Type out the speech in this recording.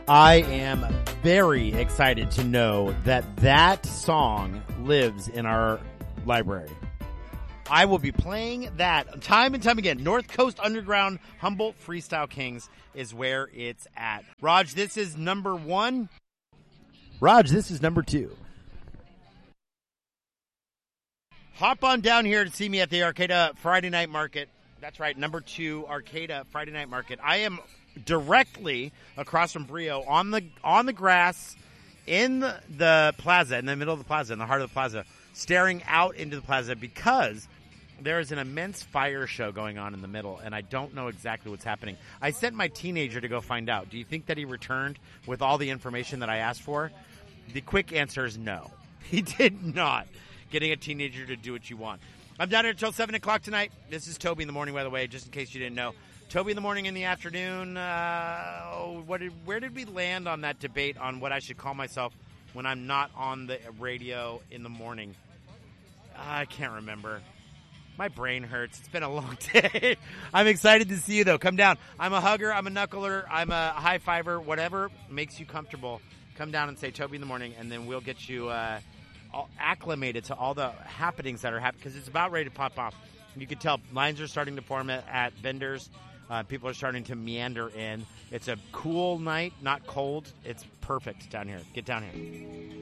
I am very excited to know that that song lives in our library. I will be playing that time and time again. North Coast Underground Humboldt Freestyle Kings is where it's at. Raj, this is number 1. Raj, this is number 2. Hop on down here to see me at the Arcata Friday Night Market. That's right, number 2, Arcata Friday Night Market. I am directly across from Brio on the grass in the plaza, in the middle of the plaza, in the heart of the plaza, staring out into the plaza because there is an immense fire show going on in the middle, and I don't know exactly what's happening. I sent my teenager to go find out. Do you think that he returned with all the information that I asked for? The quick answer is no. He did not. Getting a teenager to do what you want. I'm down here until 7 o'clock tonight. This is Toby in the Morning, by the way, just in case you didn't know. Toby in the Morning in the afternoon. Where did we land on that debate on what I should call myself when I'm not on the radio in the morning? I can't remember. My brain hurts. It's been a long day. I'm excited to see you, though. Come down. I'm a hugger. I'm a knuckler. I'm a high-fiver. Whatever makes you comfortable, come down and say Toby in the Morning, and then we'll get you acclimated to all the happenings that are happening, because it's about ready to pop off. You can tell lines are starting to form at vendors. People are starting to meander in. It's a cool night, not cold. It's perfect down here. Get down here.